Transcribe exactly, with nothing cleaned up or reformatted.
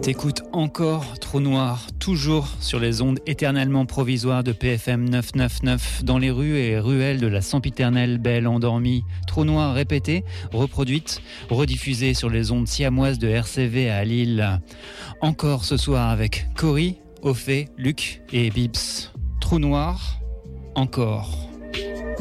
T'écoutes encore Trou Noir, toujours sur les ondes éternellement provisoires de P F M neuf cent quatre-vingt-neuf, dans les rues et ruelles de la sempiternelle belle endormie. Trou Noir répété, reproduite, rediffusée sur les ondes siamoises de R C V à Lille. Encore ce soir avec Cory, Ophé, Luc et Bibs. Trou Noir, encore.